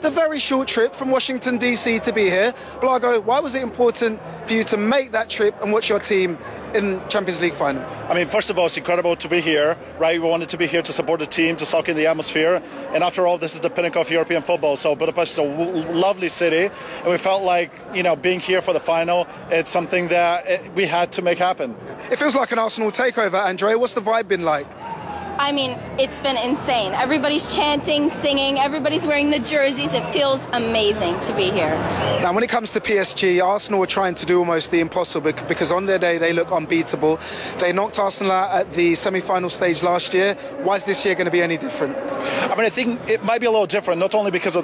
the very short trip from Washington, D.C. to be here. Blago, why was it important for you to make that trip and watch your team in Champions League final? I mean, first of all, it's incredible to be here, right? We wanted to be here to support the team, to soak in the atmosphere. And after all, this is the pinnacle of European football. So Budapest is a lovely city. And we felt like, being here for the final, it's something that we had to make happen. It feels like an Arsenal takeover, Andre. What's the vibe been like? I mean, it's been insane. Everybody's chanting, singing, everybody's wearing the jerseys. It feels amazing to be here. Now, when it comes to PSG, Arsenal are trying to do almost the impossible because on their day they look unbeatable. They knocked Arsenal out at the semi-final stage last year. Why is this year going to be any different? I mean, I think it might be a little different, not only because of